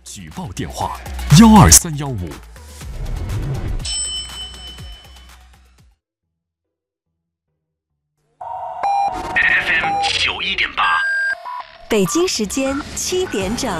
举报电话12315。 FM 91.8， 北京时间7点整。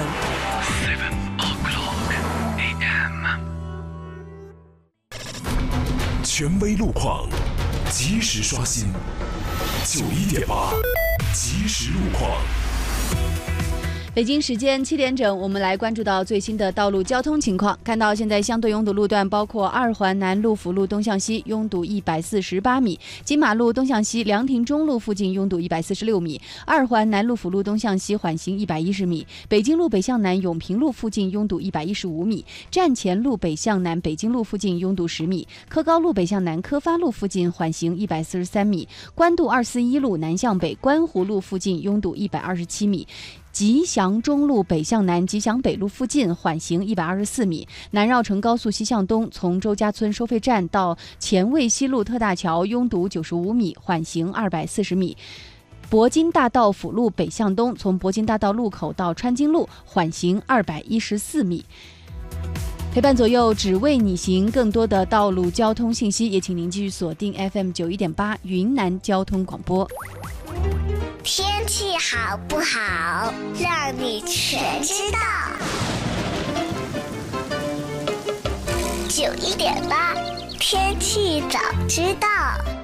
权威路况，及时刷新。91.8，及时路况。 北京时间7点整，我们来关注到最新的道路交通情况。看到现在相对拥堵路段包括二环南路辅路东向西拥堵148米，金马路东向西凉亭中路附近拥堵146米，二环南路辅路东向西缓行110米，北京路北向南永平路附近拥堵115米，站前路北向南北京路附近拥堵10米，科高路北向南科发路附近缓行143米，官渡241路南向北观湖路附近拥堵127米。吉祥中路北向南吉祥北路附近缓行124米，南绕城高速西向东从周家村收费站到前卫西路特大桥拥堵95米，缓行240米。铂金大道辅路北向东从铂金大道路口到川津路缓行214米。陪伴左右，只为你行。更多的道路交通信息，也请您继续锁定 FM 91.8云南交通广播。 天气好不好，让你全知道。91.8，天气早知道。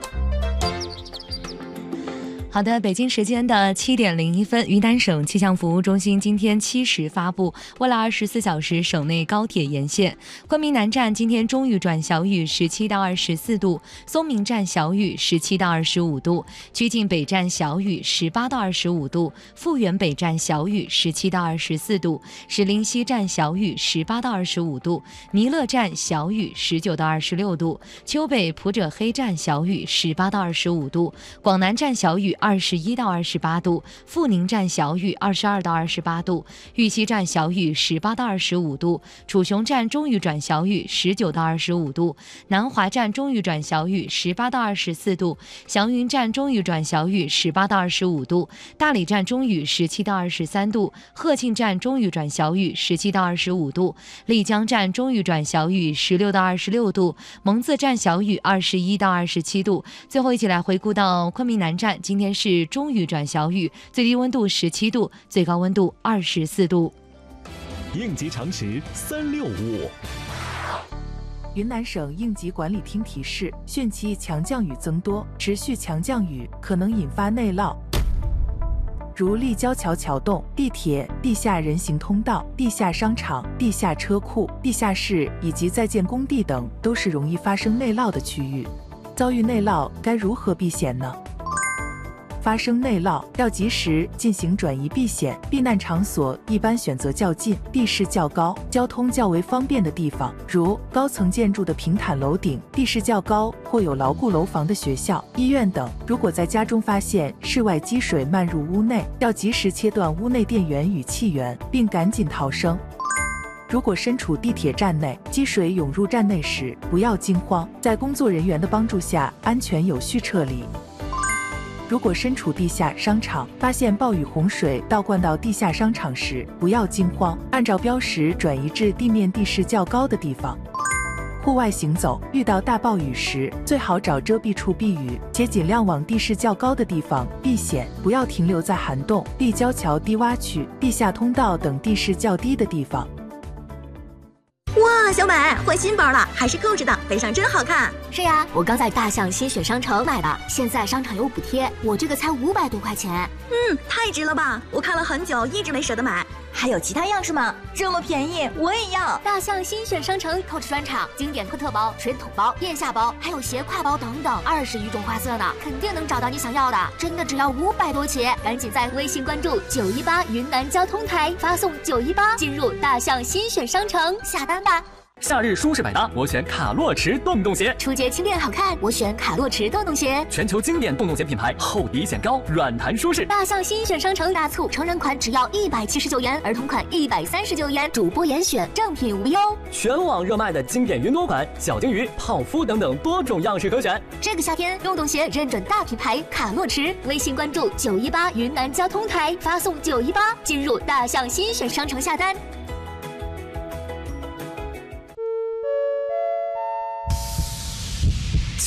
好的，北京时间的7点01分，云南省气象服务中心今天7时发布，未来24小时省内高铁沿线：昆明南站今天中雨转小雨，17到24度；松明站小雨，17到25度；曲靖北站小雨，18到25度；富源北站小雨，17到24度；石林西站小雨，18到25度；弥勒站小雨，19到26度；丘北普者黑站小雨，18到25度；广南站小雨21到28度，富宁站小雨22到28度，玉溪站小雨18到25度，楚雄站中雨转小雨19到25度，南华站中雨转小雨18到24度，祥云站中雨转小雨18到25度，大理站中雨17到23度，鹤庆站中雨转小雨17到25度，丽江站中雨转小雨16到26度，蒙自站小雨21到27度。最后一起来回顾到昆明南站，今天是中雨转小雨，最低温度17度，最高温度24度。 应急常识365。 云南省应急管理厅提示：汛期强降雨增多，持续强降雨可能引发内涝，如立交桥桥洞、地铁、地下人行通道、地下商场、地下车库、地下室以及在建工地等，都是容易发生内涝的区域。遭遇内涝该如何避险呢？发生内涝要及时进行转移避险，避难场所一般选择较近、地势较高、交通较为方便的地方，如高层建筑的平坦楼顶、地势较高或有牢固楼房的学校、医院等。如果在家中发现室外积水漫入屋内，要及时切断屋内电源与气源，并赶紧逃生。如果身处地铁站内，积水涌入站内时，不要惊慌，在工作人员的帮助下，安全有序撤离。如果身处地下商场，发现暴雨洪水倒灌到地下商场时，不要惊慌，按照标识转移至地面地势较高的地方。户外行走，遇到大暴雨时，最好找遮蔽处避雨，且尽量往地势较高的地方避险，不要停留在涵洞、立交桥低洼区、地下通道等地势较低的地方。 哇，小美换新包了，还是购置的，背上真好看。 是呀，我刚在大象新选商城买的，现在商场有补贴，我这个才500多块钱。 太值了吧！我看了很久，一直没舍得买。还有其他样式吗？这么便宜，我也要。 大象新选商城购置专场，经典特包、水桶包、腋下包，还有斜挎包等等，20余种花色呢，肯定能找到你想要的。真的只要500多起，赶紧在微信关注918云南交通台，发送918进入大象新选商城下单吧。 夏日舒适百搭，我选卡洛驰洞洞鞋； 初节轻便好看，我选卡洛驰洞洞鞋。 全球经典洞洞鞋品牌，厚底显高，软弹舒适。 大象新选商城大促，成人款只要179元，儿童款139元，主播严选，正品无忧。 全网热卖的经典云朵款、小金鱼、泡芙等等多种样式可选。 这个夏天，洞洞鞋认准大品牌卡洛驰，微信关注918云南交通台，发送918进入大象新选商城下单。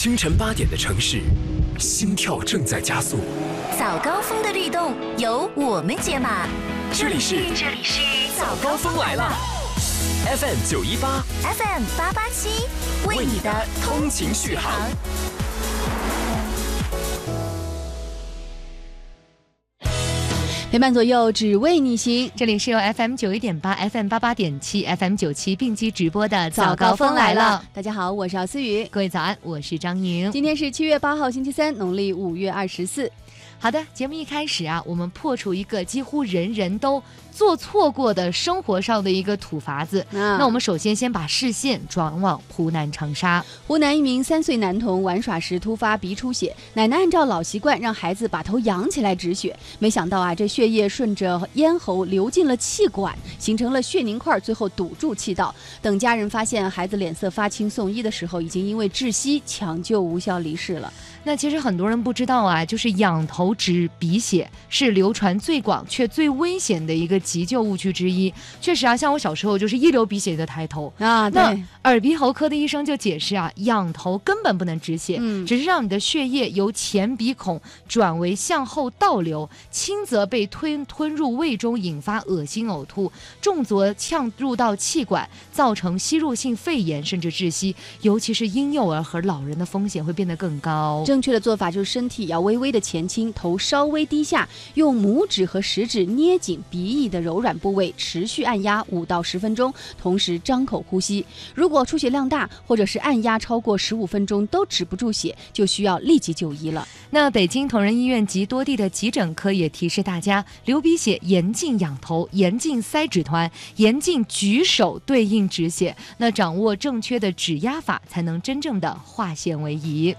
清晨8点的城市，心跳正在加速。 早高峰的律动由我们解码。 这里是早高峰来了 ，FM 918 ，FM 887，为你的通勤续航。 陪伴左右，只为你行。 这里是由 FM 91.8、FM 88.7、FM 97并机直播的早高峰来了。 大家好，我是姚思雨。 各位早安，我是张莹。 今天是7月8号，星期三，农历5月24。 好的，节目一开始啊，我们破除一个几乎人人都做错过的生活上的一个土法子。那我们首先把视线转往湖南长沙。 湖南一名3岁男童玩耍时突发鼻出血，奶奶按照老习惯让孩子把头仰起来止血，没想到啊，这血液顺着咽喉流进了气管，形成了血凝块，最后堵住气道。等家人发现孩子脸色发青送医的时候，已经因为窒息抢救无效离世了。 那其实很多人不知道啊，就是仰头止鼻血是流传最广却最危险的一个急救误区之一。确实啊，像我小时候就是一流鼻血就抬头啊。那耳鼻喉科的医生就解释啊，仰头根本不能止血，只是让你的血液由前鼻孔转为向后倒流，轻则被吞入胃中引发恶心呕吐，重则呛入到气管，造成吸入性肺炎甚至窒息，尤其是婴幼儿和老人的风险会变得更高。 正确的做法就是身体要微微的前倾，头稍微低下，用拇指和食指捏紧鼻翼的柔软部位，持续按压5到10分钟，同时张口呼吸。如果出血量大，或者是按压超过15分钟都止不住血，就需要立即就医了。 那北京同仁医院及多地的急诊科也提示大家，流鼻血严禁仰头，严禁塞指团，严禁举手对应止血。那掌握正确的指压法，才能真正的化险为夷。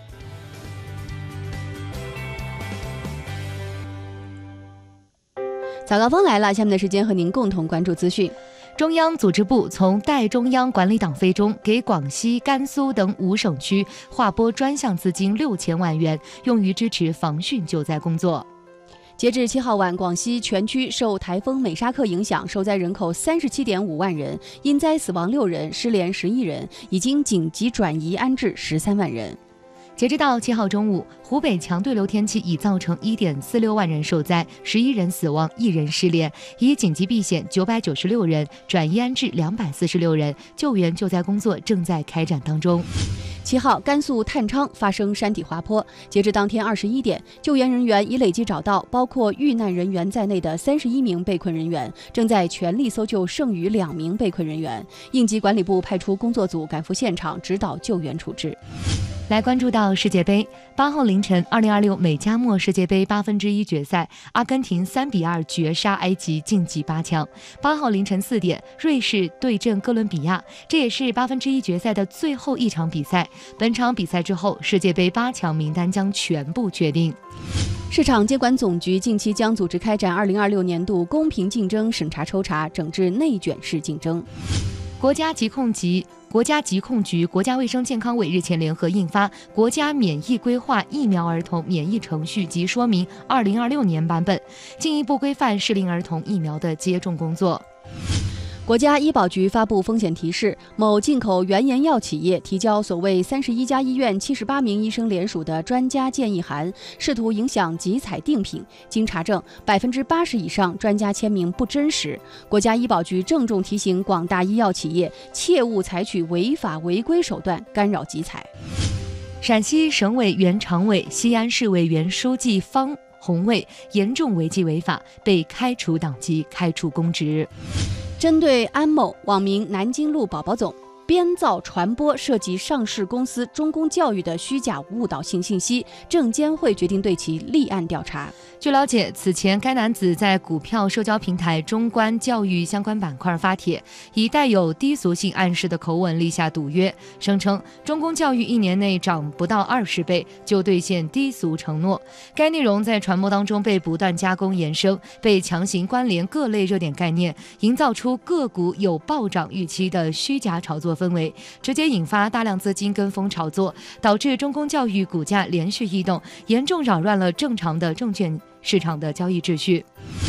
早高峰来了，下面的时间和您共同关注资讯。 中央组织部从代中央管理党费中给广西、甘肃等5省区划拨专项资金6000万元，用于支持防汛救灾工作。 截至7号晚，广西全区受台风美沙克影响，受灾人口37.5万人，因灾死亡6人，失联11人，已经紧急转移安置13万人。 截至到7号中午，湖北强对流天气已造成1.46万人受灾，11人死亡，1人失联，已紧急避险996人，转移安置246人，救援救灾工作正在开展当中。 7号，甘肃探昌发生山体滑坡，截至当天21点，救援人员已累计找到包括遇难人员在内的31名被困人员，正在全力搜救剩余2名被困人员。应急管理部派出工作组赶赴现场指导救援处置。 来关注到世界杯，8号凌晨，2026美加墨世界杯1/8决赛，阿根廷3-2绝杀埃及，晋级8强。8号凌晨4点，瑞士对阵哥伦比亚，这也是1/8决赛的最后一场比赛。本场比赛之后，世界杯8强名单将全部确定。 市场监管总局近期将组织开展2026年度公平竞争审查抽查，整治内卷式竞争。 国家疾控局、国家卫生健康委日前联合印发《国家免疫规划疫苗儿童免疫程序及说明2026年版本》，进一步规范适龄儿童疫苗的接种工作。 国家医保局发布风险提示，某进口原研药企业提交所谓31家医院78名医生联署的专家建议函，试图影响集采定品。经查证，80%以上专家签名不真实。国家医保局郑重提醒广大医药企业，切勿采取违法违规手段干扰集采。 陕西省委原常委、西安市委原书记方红卫严重违纪违法，被开除党籍、开除公职。 针对安某网名南京路宝宝总编造传播涉及上市公司中公教育的虚假误导性信息，证监会决定对其立案调查。 据了解，此前该男子在股票社交平台中观教育相关板块发帖，以带有低俗性暗示的口吻立下赌约，声称中公教育1年内涨不到20倍就兑现低俗承诺。该内容在传播当中被不断加工延伸，被强行关联各类热点概念，营造出个股有暴涨预期的虚假炒作氛围，直接引发大量资金跟风炒作，导致中公教育股价连续异动，严重扰乱了正常的证券市场的交易秩序。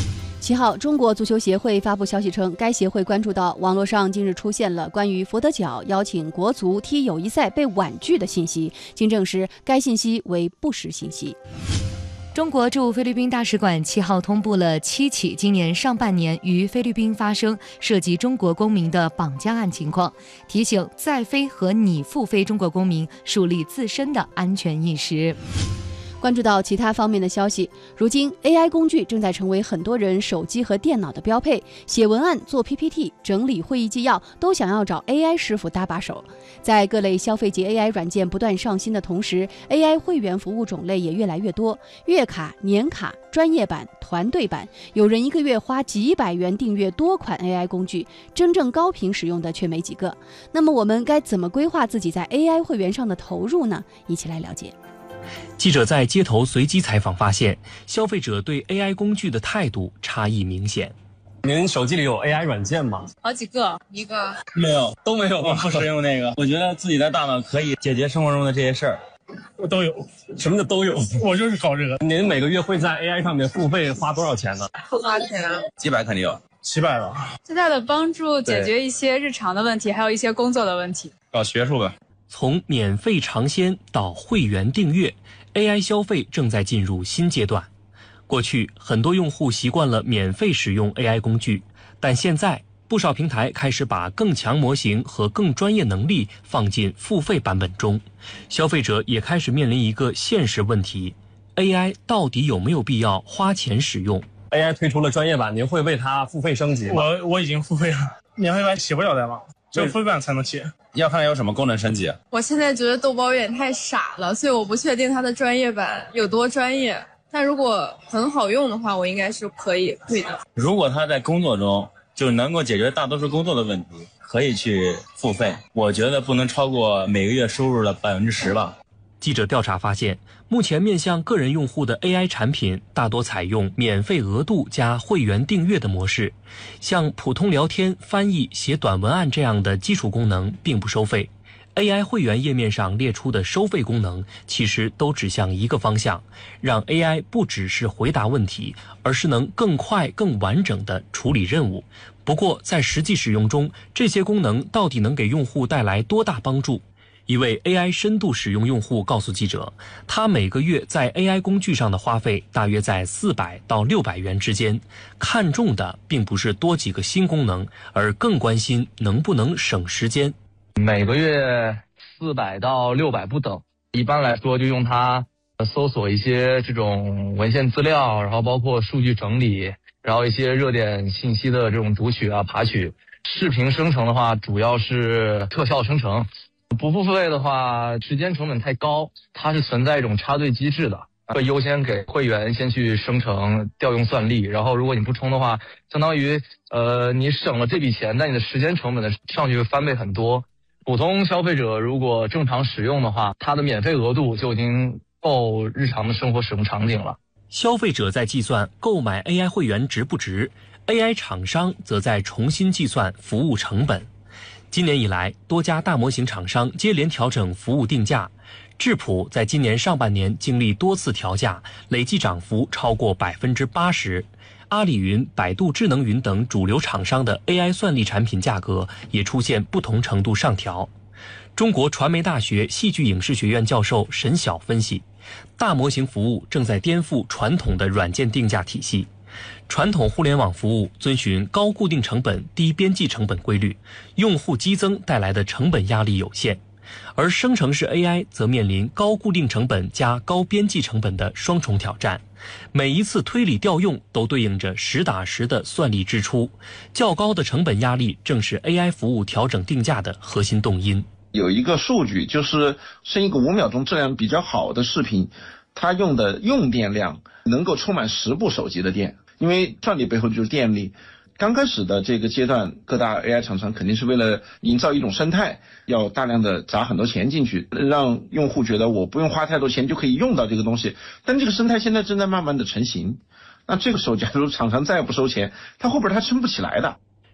7号，中国足球协会发布消息称，该协会关注到网络上近日出现了关于佛得角邀请国足踢友谊赛被婉拒的信息，经证实该信息为不实信息。 中国驻菲律宾大使馆7号通报了7起今年上半年于菲律宾发生涉及中国公民的绑架案情况，提醒在菲和拟赴菲中国公民树立自身的安全意识。 关注到其他方面的消息，如今 AI 工具正在成为很多人手机和电脑的标配，写文案、做 PPT、整理会议纪要都想要找 AI 师傅搭把手。在各类消费级 AI 软件不断上新的同时， AI 会员服务种类也越来越多，月卡、年卡、专业版、团队版，有人1个月花几百元订阅多款 AI 工具，真正高频使用的却没几个。那么我们该怎么规划自己在 AI 会员上的投入呢？一起来了解。 记者在街头随机采访发现，消费者对 AI 工具的态度差异明显。 您手机里有 AI 软件吗？ 好几个，一个没有，都没有。我不使用那个，我觉得自己的大脑可以解决生活中的这些事儿。 我都有。什么叫都有？我就是搞这个。您每个月会在 AI 上面付费花多少钱呢？ 不花钱啊， 几百肯定有。 700了。 最大的帮助解决一些日常的问题，还有一些工作的问题。 搞学术吧。 从免费尝鲜到会员订阅， AI 消费正在进入新阶段。过去很多用户习惯了免费使用 AI 工具，但现在不少平台开始把更强模型和更专业能力放进付费版本中。消费者也开始面临一个现实问题： AI 到底有没有必要花钱使用？ AI 推出了专业版，您会为它付费升级吗？ 我已经付费了，免费版写不了代码，只有付费版才能写。 要看有什么功能升级。 我现在觉得豆包有点太傻了，所以我不确定它的专业版有多专业。但如果很好用的话，我应该是可以退的。 如果它在工作中就能够解决大多数工作的问题，可以去付费。我觉得不能超过每个月收入的10%吧。 记者调查发现，目前面向个人用户的 AI 产品大多采用免费额度加会员订阅的模式，像普通聊天、翻译、写短文案这样的基础功能并不收费。AI 会员页面上列出的收费功能其实都指向一个方向，让 AI 不只是回答问题，而是能更快、更完整地处理任务。不过在实际使用中，这些功能到底能给用户带来多大帮助？一位 AI 深度使用用户告诉记者，他每个月在 AI 工具上的花费大约在400到600元之间，看重的并不是多几个新功能，而更关心能不能省时间。 每个月400到600不等，一般来说就用它搜索一些这种文献资料，然后包括数据整理，然后一些热点信息的这种读取啊、爬取。视频生成的话，主要是特效生成。不付费的话，时间成本太高，它是存在一种插队机制的，会优先给会员先去生成调用算力，然后如果你不充的话，相当于你省了这笔钱，但你的时间成本的上去翻倍很多。普通消费者如果正常使用的话，它的免费额度就已经够日常的生活使用场景了。 消费者在计算购买 AI 会员值不值， AI 厂商则在重新计算服务成本。今年以来，多家大模型厂商接连调整服务定价。智谱在今年上半年经历多次调价，累计涨幅超过80%。阿里云、百度智能云等主流厂商的 AI 算力产品价格也出现不同程度上调。中国传媒大学戏剧影视学院教授沈晓分析，大模型服务正在颠覆传统的软件定价体系。传统互联网服务遵循高固定成本、低边际成本规律，用户激增带来的成本压力有限，而生成式 AI 则面临高固定成本加高边际成本的双重挑战。每一次推理调用都对应着实打实的算力支出，较高的成本压力正是 AI 服务调整定价的核心动因。 有一个数据，就是是一个5秒钟质量比较好的视频，它用的用电量能够充满10部手机的电。因为算力背后就是电力。刚开始的这个阶段，各大 AI 厂商肯定是为了营造一种生态，要大量的砸很多钱进去，让用户觉得我不用花太多钱就可以用到这个东西。但这个生态现在正在慢慢的成型，那这个时候假如厂商再也不收钱，它后边它撑不起来的。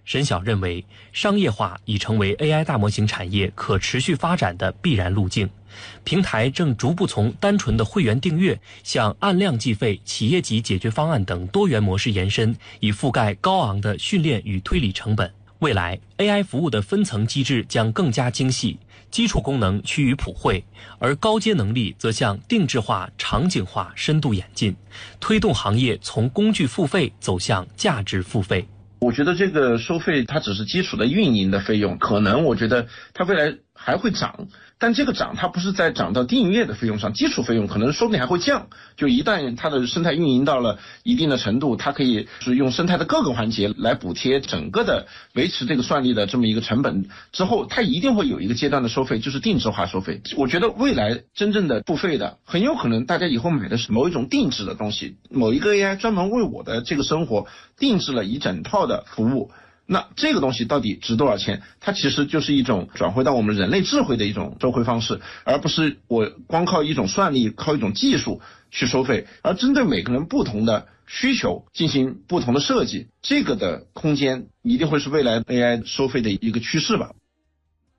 沈晓认为，商业化已成为 AI 大模型产业可持续发展的必然路径。平台正逐步从单纯的会员订阅向按量计费、企业级解决方案等多元模式延伸，以覆盖高昂的训练与推理成本。未来 AI 服务的分层机制将更加精细，基础功能趋于普惠，而高阶能力则向定制化、场景化深度演进，推动行业从工具付费走向价值付费。 我觉得这个收费它只是基础的运营的费用，可能我觉得它未来还会涨，但这个涨它不是在涨到订阅的费用上，基础费用可能说不定还会降。就一旦它的生态运营到了一定的程度，它可以是用生态的各个环节来补贴整个的维持这个算力的这么一个成本之后，它一定会有一个阶段的收费，就是定制化收费。我觉得未来真正的付费的，很有可能大家以后买的是某一种定制的东西，某一个 AI 专门为我的这个生活定制了一整套的服务。那这个东西到底值多少钱？它其实就是一种转回到我们人类智慧的一种收费方式，而不是我光靠一种算力、靠一种技术去收费，而针对每个人不同的需求进行不同的设计，这个的空间一定会是未来 AI 收费的一个趋势吧。